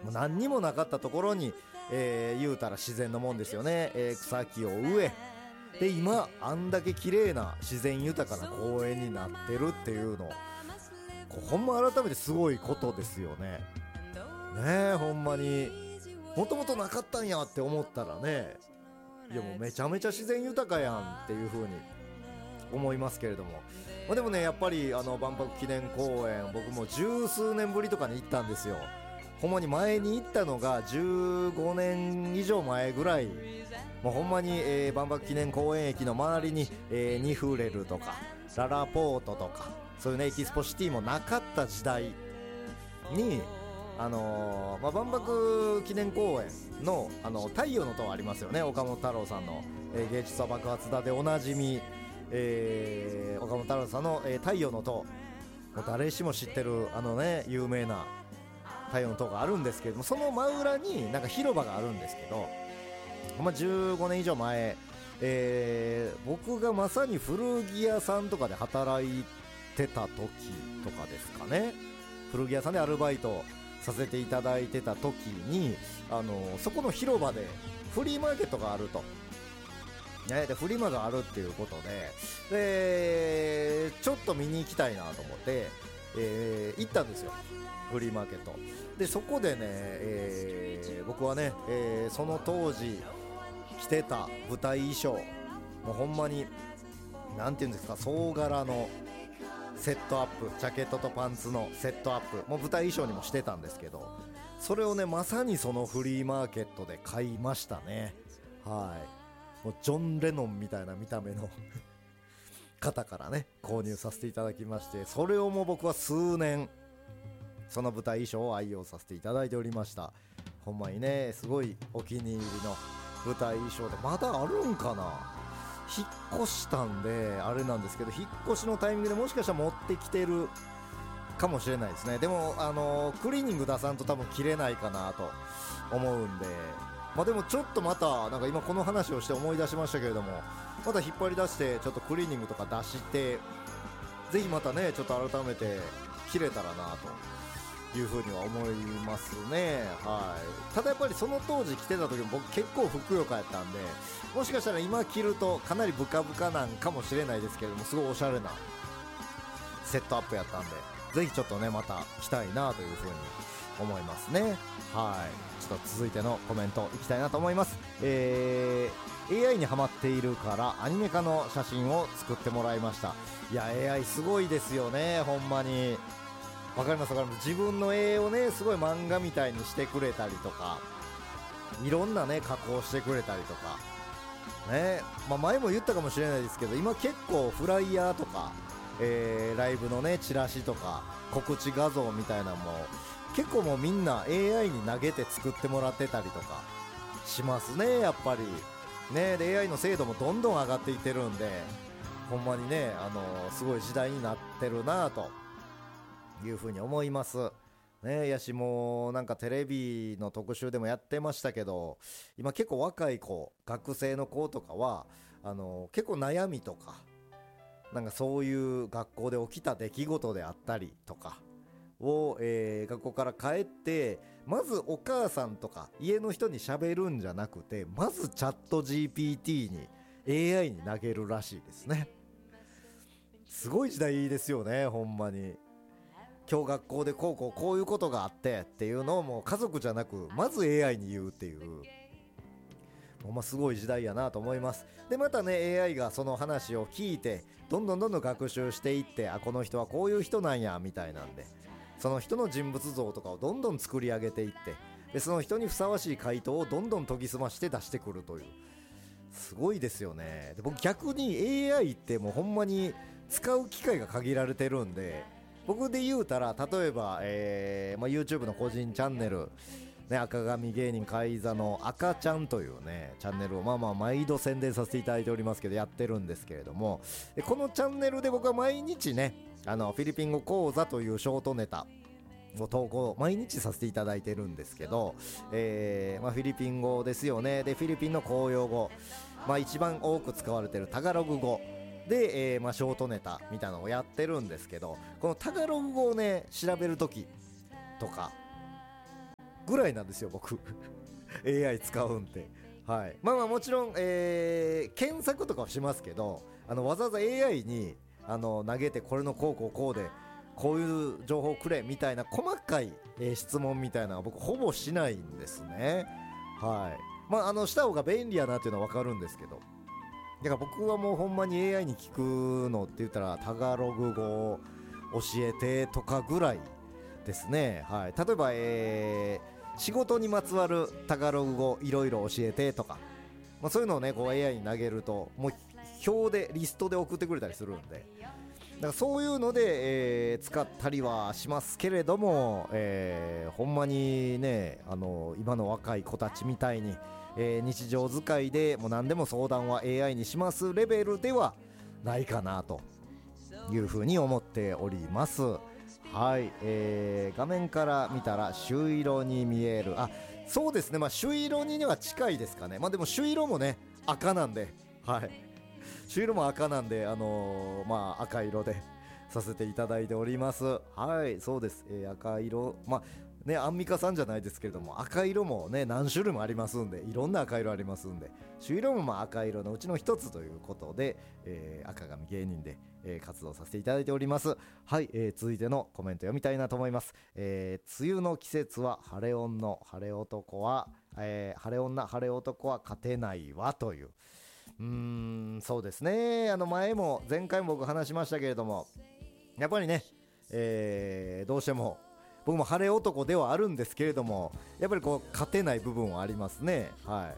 何にもなかったところに、言うたら自然のもんですよね、草木を植えで今あんだけ綺麗な自然豊かな公園になってるっていうのほんま改めてすごいことですよね。ねえほんまにもともとなかったんやって思ったらね、いやもうめちゃめちゃ自然豊かやんっていう風に思いますけれども、でもねやっぱり万博記念公園僕も十数年ぶりとかに行ったんですよ。ほんまに前に行ったのが15年以上前ぐらい、もうほんまに、万博記念公園駅の周りに、ニフレルとかララポートとかそういうねエキスポシティもなかった時代に万博記念公園の太陽の塔ありますよね。岡本太郎さんの、芸術は爆発だでおなじみ、岡本太郎さんの、太陽の塔、もう誰しも知ってる有名な太陽の塔があるんですけれども、その真裏になんか広場があるんですけど、15年以上前、僕がまさに古着屋さんとかで働いてた時とかですかね。古着屋さんでアルバイトさせていただいてた時にそこの広場でフリーマーケットがあると、でフリマがあるっていうことでちょっと見に行きたいなと思って、行ったんですよフリーマーケットで。そこでね、僕はね、その当時着てた舞台衣装、もうほんまになんていうんですか、総柄のセットアップ、ジャケットとパンツのセットアップ、もう舞台衣装にもしてたんですけど、それをねまさにそのフリーマーケットで買いましたね。はい、もうジョン・レノンみたいな見た目の方からね購入させていただきまして、それをもう僕は数年その舞台衣装を愛用させていただいておりました。ほんまにねすごいお気に入りの舞台衣装で、まだあるんかな、引っ越したんであれなんですけど、引っ越しのタイミングでもしかしたら持ってきてるかもしれないですね。でもクリーニング出さんと多分着れないかなと思うんで、でもちょっとまたなんか今この話をして思い出しましたけれども、また引っ張り出してちょっとクリーニングとか出してぜひまたねちょっと改めて着れたらなというふうには思いますね。はい、ただやっぱりその当時着てた時も僕結構ふくよかやったんで、もしかしたら今着るとかなりブカブカなんかもしれないですけれども、すごいおしゃれなセットアップやったんで、ぜひちょっとねまた着たいなというふうに思いますね。はい、ちょっと続いてのコメントいきたいなと思います。AI にハマっているからアニメ化の写真を作ってもらいました。いや AI すごいですよね。ほんまにわかりますわかります。自分の絵をねすごい漫画みたいにしてくれたりとか、いろんなね加工してくれたりとかね、前も言ったかもしれないですけど、今結構フライヤーとか、ライブのねチラシとか告知画像みたいなのも結構もうみんな AI に投げて作ってもらってたりとかしますね。やっぱりね、で AI の精度もどんどん上がっていってるんで、ほんまにねすごい時代になってるなというふうに思いますね。やしもなんかテレビの特集でもやってましたけど、今結構若い子、学生の子とかは結構悩みとかなんかそういう学校で起きた出来事であったりとかを、学校から帰ってまずお母さんとか家の人に喋るんじゃなくて、まずチャット GPT に AI に投げるらしいですね。すごい時代ですよね。ほんまに今日学校でこういうことがあってっていうのをもう家族じゃなくまず AI に言うっていう、ほんますごい時代やなと思います。でまたね AI がその話を聞いてどんどん学習していって、この人はこういう人なんやみたいなんで、その人の人物像とかをどんどん作り上げていって、でその人にふさわしい回答をどんどん研ぎ澄まして出してくるという、すごいですよね。で僕逆に AI ってもうほんまに使う機会が限られてるんで、僕で言うたら例えば、YouTube の個人チャンネル、赤髪芸人海座の赤ちゃんというねチャンネルを毎度宣伝させていただいておりますけど、やってるんですけれども、このチャンネルで僕は毎日ねフィリピン語講座というショートネタを投稿毎日させていただいてるんですけど、フィリピン語ですよね。でフィリピンの公用語、一番多く使われてるタガログ語で、ショートネタみたいなのをやってるんですけど、このタガログ語をね調べるときとかぐらいなんですよ僕AI 使うんて。はい、まあもちろん、検索とかはしますけど、わざわざ AI に投げてこれのこうでこういう情報くれみたいな細かい、質問みたいなのは僕ほぼしないんですね。はい、まあした方が便利やなっていうのは分かるんですけど、だから僕はもうほんまに AI に聞くのって言ったらタガログ語を教えてとかぐらいですね。はい、例えば、仕事にまつわるタガログ語いろいろ教えてとか、まあ、そういうのをねこう AI に投げるともう表でリストで送ってくれたりするんで、だからそういうので、使ったりはしますけれども、ほんまにね今の若い子たちみたいに、日常使いでもう何でも相談は AI にしますレベルではないかなというふうに思っております。はい、画面から見たら朱色に見える。あ、そうですね、まあ朱色には近いですかね。まあでも朱色もね赤なんで、はい、朱色も赤なんでまあ赤色でさせていただいております。はい、そうです、赤色、まあね、アンミカさんじゃないですけれども赤色もね何種類もありますんで、いろんな赤色ありますんで、朱色もまあ赤色のうちの一つということで、赤髪芸人で、活動させていただいております。はい、続いてのコメント読みたいなと思います。梅雨の季節は晴れ女晴れ男は、晴れ女晴れ男は勝てないわという、そうですね、前回も僕話しましたけれども、やっぱりね、どうしても僕も晴れ男ではあるんですけれども、やっぱりこう勝てない部分はありますね。はい、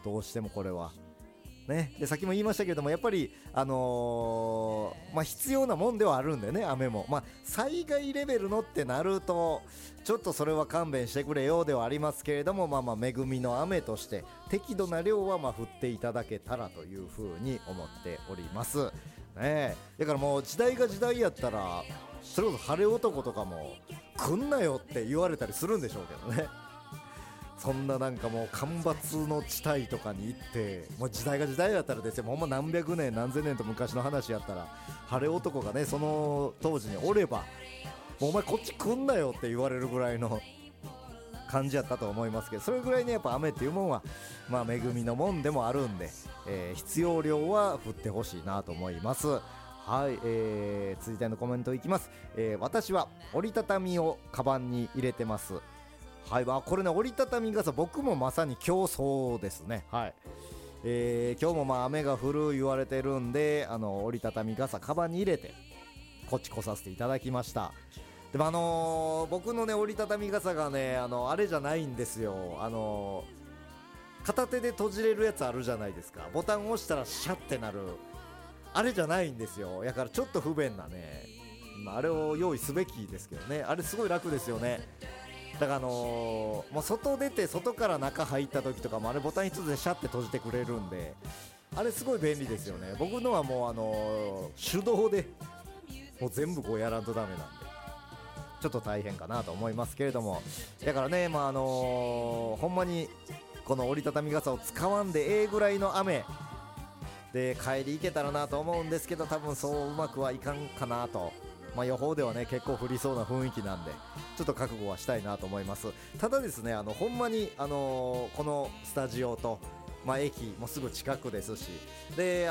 どうしてもこれはね。でさっきも言いましたけれども、やっぱりまあ必要なもんではあるんでね、雨もまあ災害レベルのってなるとちょっとそれは勘弁してくれようではありますけれども、まあ恵みの雨として適度な量はまあ降っていただけたらというふうに思っておりますね。だからもう時代が時代やったらそれこそ晴れ男とかも来んなよって言われたりするんでしょうけどね。そんななんかもう干ばつの地帯とかに行って、もう時代が時代だったらですよ、もうほんま何百年何千年と昔の話やったら晴れ男がねその当時におればもうお前こっち来んなよって言われるぐらいの感じやったと思いますけど、それぐらいねやっぱ雨っていうもんはまあ恵みのもんでもあるんで、必要量は降ってほしいなと思います。はい、続いてのコメントいきます。私は折りたたみをカバンに入れてます。はい、これね折りたたみ傘僕もまさに今日そうですね。はい、今日もまあ雨が降る言われてるんで折りたたみ傘カバンに入れてこっち来させていただきました。でも僕のね折りたたみ傘がねあれじゃないんですよ。片手で閉じれるやつあるじゃないですか、ボタンを押したらシャッてなるあれじゃないんですよ。だからちょっと不便なね、あれを用意すべきですけどね。あれすごい楽ですよね。だからもう外出て外から中入った時とかもあれボタン一つでシャッて閉じてくれるんで、あれすごい便利ですよね。僕のはもう手動でもう全部こうやらんとダメなんでちょっと大変かなと思いますけれども、だからねほんまにこの折りたたみ傘を使わんでぐらいの雨で帰り行けたらなと思うんですけど、多分そううまくはいかんかなと。予報ではね結構降りそうな雰囲気なんでちょっと覚悟はしたいなと思います。ただですねほんまにこのスタジオと駅もすぐ近くですし、で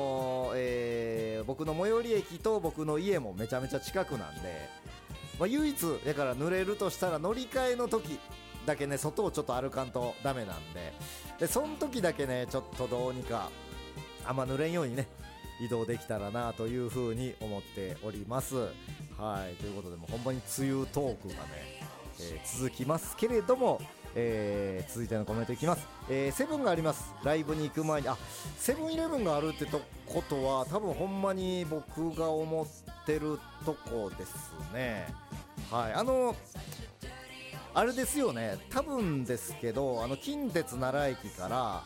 僕の最寄り駅と僕の家もめちゃめちゃ近くなんで、唯一だから濡れるとしたら乗り換えの時だけね外をちょっと歩かんとダメなんで、その時だけねちょっとどうにか濡れんようにね移動できたらなというふうに思っております。はい、ということでもうほんまに梅雨トークがね、続きますけれども、続いてのコメントいきます。セブンがあります。ライブに行く前にセブンイレブンがあるってことは多分ほんまに僕が思ってるとこですね。はい、あれですよね、多分ですけど近鉄奈良駅から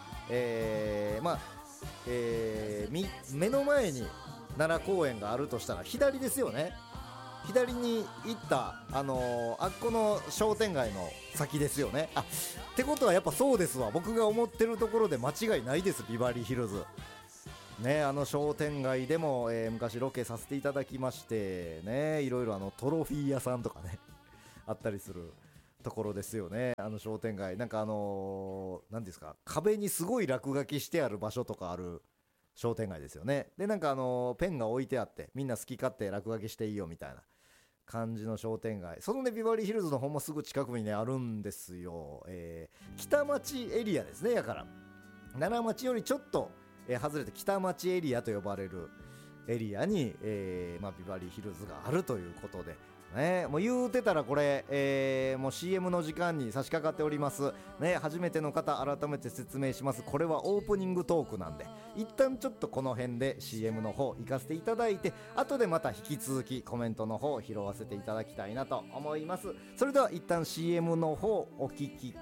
目の前に奈良公園があるとしたら左ですよね。左に行ったあっこの商店街の先ですよね。ってことはやっぱそうですわ、僕が思ってるところで間違いないです。ビバリーヒルズね、商店街でも、昔ロケさせていただきましてね、いろいろトロフィー屋さんとかねあったりするところですよね。商店街なんか何ですか、壁にすごい落書きしてある場所とかある商店街ですよね。でなんかペンが置いてあってみんな好き勝手落書きしていいよみたいな感じの商店街、そのねビバリーヒルズのほんますぐ近くにねあるんですよ。北町エリアですね。やから奈良町よりちょっと、外れて北町エリアと呼ばれるエリアに、ビバリーヒルズがあるということでね、もう言うてたらこれ、もう CM の時間に差し掛かっておりますね。初めての方改めて説明します。これはオープニングトークなんで一旦ちょっとこの辺で CM の方行かせていただいて、後でまた引き続きコメントの方拾わせていただきたいなと思います。それでは一旦 CM の方お聞きく